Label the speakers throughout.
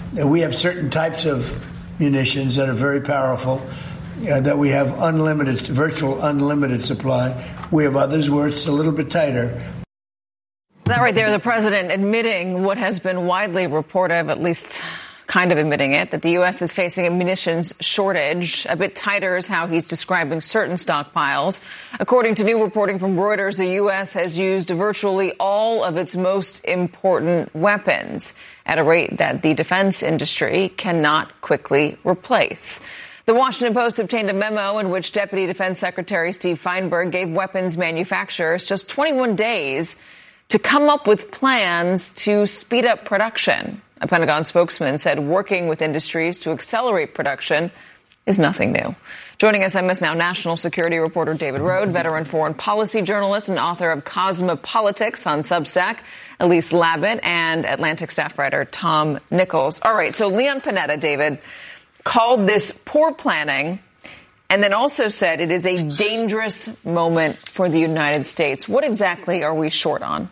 Speaker 1: We have certain types of munitions that are very powerful, that we have virtual unlimited supply. We have others where it's a little bit tighter.
Speaker 2: That right there, the president admitting what has been widely reported, at least kind of admitting it, that the U.S. is facing a munitions shortage. A bit tighter is how he's describing certain stockpiles. According to new reporting from Reuters, the U.S. has used virtually all of its most important weapons at a rate that the defense industry cannot quickly replace. The Washington Post obtained a memo in which Deputy Defense Secretary Steve Feinberg gave weapons manufacturers just 21 days to come up with plans to speed up production. A Pentagon spokesman said working with industries to accelerate production is nothing new. Joining us, MS Now national security reporter David Rohde, veteran foreign policy journalist and author of Cosmopolitics on Substack, Elise Labott, and Atlantic staff writer Tom Nichols. All right, so Leon Panetta, David, called this poor planning and then also said it is a dangerous moment for the United States. What exactly are we short on?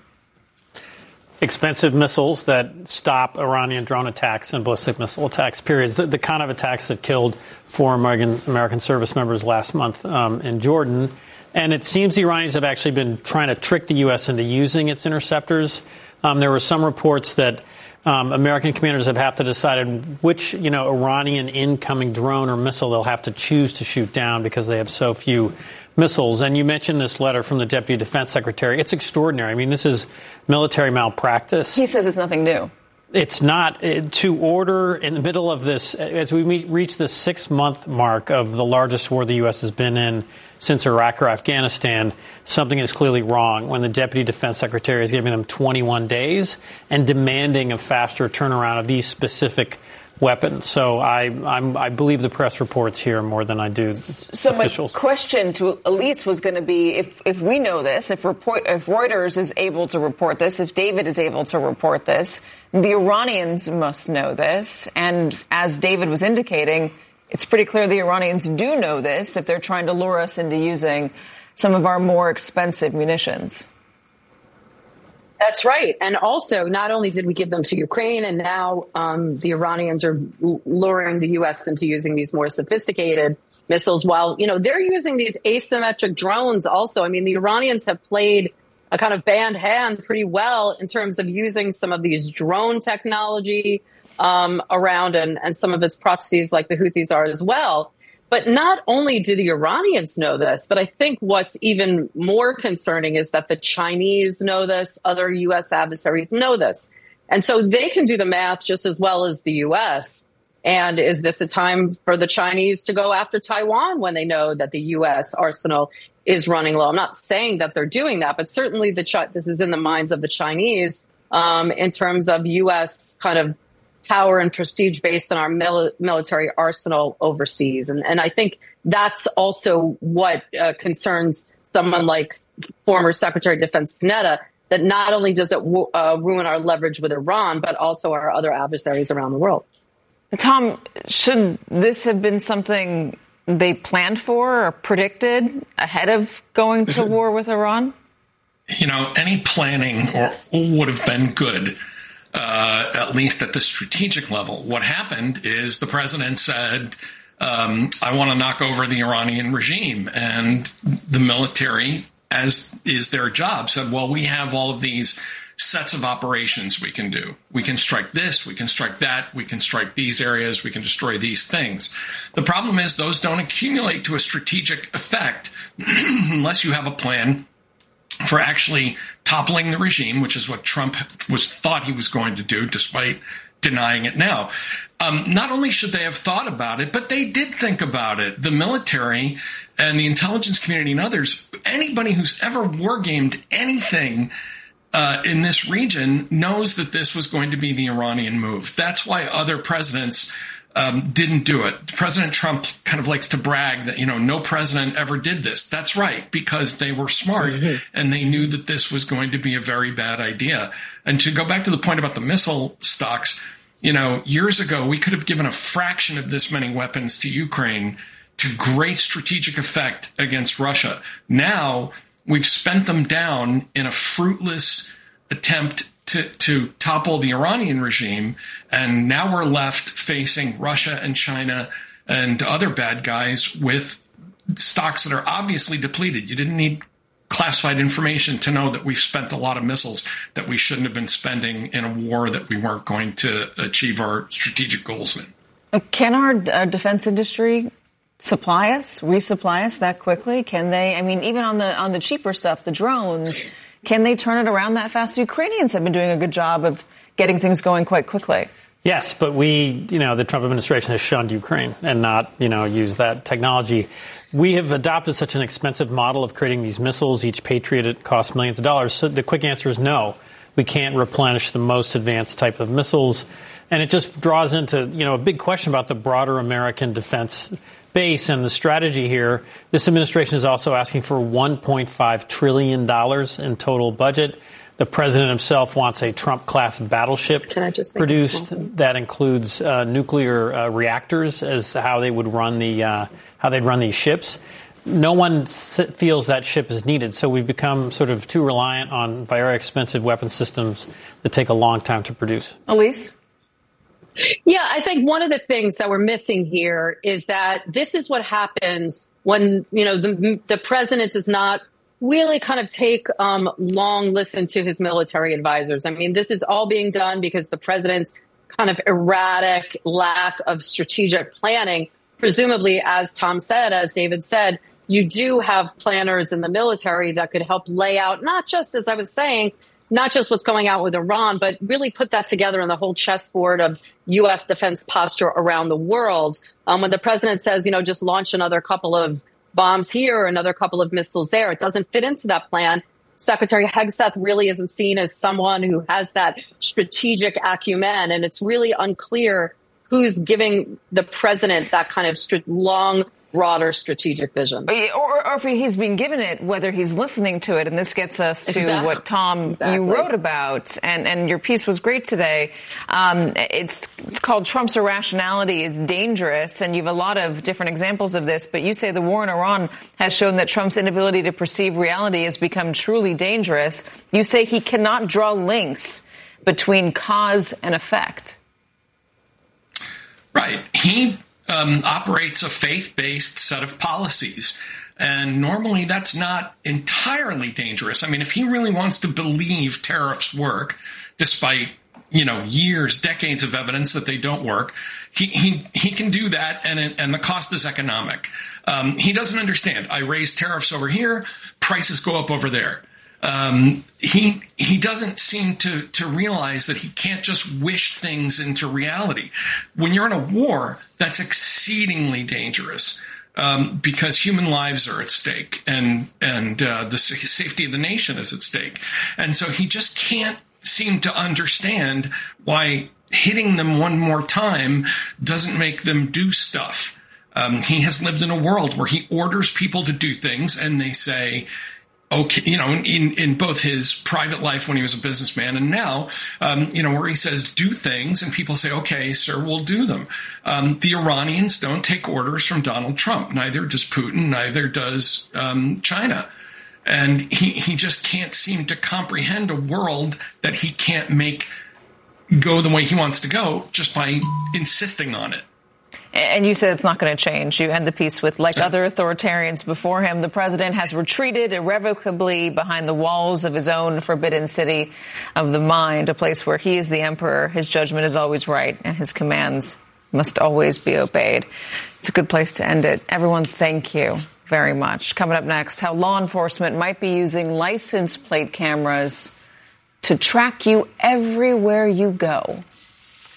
Speaker 3: Expensive missiles that stop Iranian drone attacks and ballistic missile attacks, periods. The kind of attacks that killed 4 American service members last month in Jordan. And it seems the Iranians have actually been trying to trick the U.S. into using its interceptors. There were some reports that American commanders have to decide which, Iranian incoming drone or missile they'll have to choose to shoot down because they have so few missiles. And you mentioned this letter from the Deputy Defense Secretary. It's extraordinary. I mean, this is military malpractice.
Speaker 2: He says it's nothing new.
Speaker 3: It's not. To order in the middle of this, as we reach the 6-month mark of the largest war the U.S. has been in since Iraq or Afghanistan, something is clearly wrong when the Deputy Defense Secretary is giving them 21 days and demanding a faster turnaround of these specific weapons. So I believe the press reports here more than I do officials.
Speaker 2: My question to Elise was going to be, if we know this, if Reuters is able to report this, if David is able to report this, the Iranians must know this. And as David was indicating, it's pretty clear the Iranians do know this if they're trying to lure us into using some of our more expensive munitions.
Speaker 4: That's right. And also, not only did we give them to Ukraine, and now the Iranians are luring the U.S. into using these more sophisticated missiles while, they're using these asymmetric drones also. I mean, the Iranians have played a kind of band hand pretty well in terms of using some of these drone technology around and some of its proxies like the Houthis are as well. But not only do the Iranians know this, but I think what's even more concerning is that the Chinese know this, other U.S. adversaries know this. And so they can do the math just as well as the U.S. And is this a time for the Chinese to go after Taiwan when they know that the U.S. arsenal is running low? I'm not saying that they're doing that, but certainly this is in the minds of the Chinese in terms of U.S. kind of power and prestige based on our military arsenal overseas. And I think that's also what concerns someone like former Secretary of Defense Panetta, that not only does it ruin our leverage with Iran, but also our other adversaries around the world.
Speaker 2: Tom, should this have been something they planned for or predicted ahead of going to war with Iran?
Speaker 5: Any planning would have been good. At least at the strategic level. What happened is the president said, I want to knock over the Iranian regime. And the military, as is their job, said, well, we have all of these sets of operations we can do. We can strike this, we can strike that, we can strike these areas, we can destroy these things. The problem is those don't accumulate to a strategic effect unless you have a plan for actually toppling the regime, which is what Trump thought he was going to do, despite denying it now. Not only should they have thought about it, but they did think about it. The military and the intelligence community and others, anybody who's ever war-gamed anything in this region knows that this was going to be the Iranian move. That's why other presidents didn't do it. President Trump kind of likes to brag that, no president ever did this. That's right, because they were smart and they knew that this was going to be a very bad idea. And to go back to the point about the missile stocks, years ago, we could have given a fraction of this many weapons to Ukraine to great strategic effect against Russia. Now we've spent them down in a fruitless attempt to topple the Iranian regime. And now we're left facing Russia and China and other bad guys with stocks that are obviously depleted. You didn't need classified information to know that we've spent a lot of missiles that we shouldn't have been spending in a war that we weren't going to achieve our strategic goals in.
Speaker 2: Can our defense industry resupply us that quickly? Can they, I mean, even on the cheaper stuff, the drones, can they turn it around that fast? The Ukrainians have been doing a good job of getting things going quite quickly. Yes, but the Trump administration has shunned Ukraine and not, used that technology. We have adopted such an expensive model of creating these missiles. Each Patriot costs millions of dollars. So the quick answer is no. We can't replenish the most advanced type of missiles. And it just draws into, a big question about the broader American defense base and the strategy here. This administration is also asking for $1.5 trillion in total budget. The president himself wants a Trump-class battleship produced that includes nuclear reactors as how they would run they'd run these ships. No one feels that ship is needed, so we've become sort of too reliant on very expensive weapon systems that take a long time to produce. Elise?
Speaker 4: Yeah, I think one of the things that we're missing here is that this is what happens when, the president does not really kind of take long listen to his military advisors. I mean, this is all being done because the president's kind of erratic lack of strategic planning. Presumably, as Tom said, as David said, you do have planners in the military that could help lay out, not just, as I was saying, not just what's going on with Iran, but really put that together in the whole chessboard of U.S. defense posture around the world. When the president says, just launch another couple of bombs here, another couple of missiles there, it doesn't fit into that plan. Secretary Hegseth really isn't seen as someone who has that strategic acumen, and it's really unclear who's giving the president that kind of long, broader strategic vision.
Speaker 2: Or if he's being given it, whether he's listening to it. And this gets us to what, Tom, you wrote about, and your piece was great today. It's called Trump's Irrationality is Dangerous, and you have a lot of different examples of this, but you say the war in Iran has shown that Trump's inability to perceive reality has become truly dangerous. You say he cannot draw links between cause and effect.
Speaker 5: Right. He operates a faith-based set of policies. And normally that's not entirely dangerous. I mean, if he really wants to believe tariffs work, despite, years, decades of evidence that they don't work, he can do that, and the cost is economic. He doesn't understand. I raise tariffs over here, prices go up over there. He doesn't seem to realize that he can't just wish things into reality. When you're in a war, that's exceedingly dangerous, because human lives are at stake, and the safety of the nation is at stake. And so he just can't seem to understand why hitting them one more time doesn't make them do stuff. He has lived in a world where he orders people to do things, and they say, okay, in both his private life when he was a businessman and now, where he says do things and people say, okay, sir, we'll do them. The Iranians don't take orders from Donald Trump. Neither does Putin. Neither does China. And he just can't seem to comprehend a world that he can't make go the way he wants to go just by insisting on it.
Speaker 2: And you said it's not going to change. You end the piece with, like other authoritarians before him, the president has retreated irrevocably behind the walls of his own forbidden city of the mind, a place where he is the emperor, his judgment is always right, and his commands must always be obeyed. It's a good place to end it. Everyone, thank you very much. Coming up next, how law enforcement might be using license plate cameras to track you everywhere you go.